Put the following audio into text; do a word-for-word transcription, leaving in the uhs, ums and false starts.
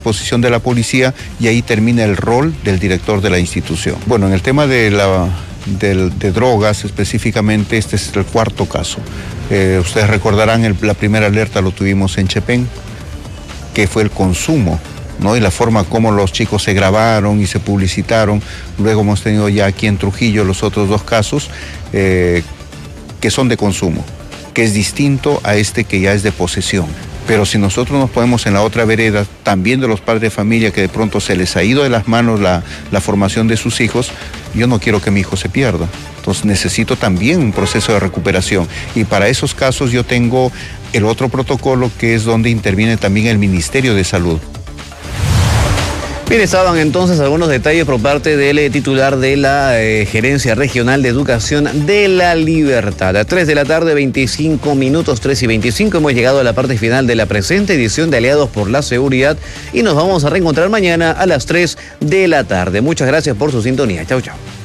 posición de la policía y ahí termina el rol del director de la institución. Bueno, en el tema de, la, de, de drogas específicamente, este es el cuarto caso. Eh, ustedes recordarán, el, la primera alerta lo tuvimos en Chepén, que fue el consumo, ¿no? Y la forma como los chicos se grabaron y se publicitaron. Luego hemos tenido ya aquí en Trujillo los otros dos casos eh, que son de consumo, que es distinto a este que ya es de posesión. Pero si nosotros nos ponemos en la otra vereda, también de los padres de familia que de pronto se les ha ido de las manos la, la formación de sus hijos, yo no quiero que mi hijo se pierda. Entonces necesito también un proceso de recuperación. Y para esos casos yo tengo el otro protocolo, que es donde interviene también el Ministerio de Salud. Bien, estaban entonces algunos detalles por parte del titular de la eh, Gerencia Regional de Educación de La Libertad. A tres de la tarde, veinticinco minutos, tres y veinticinco, hemos llegado a la parte final de la presente edición de Aliados por la Seguridad y nos vamos a reencontrar mañana a las tres de la tarde. Muchas gracias por su sintonía. Chau, chau.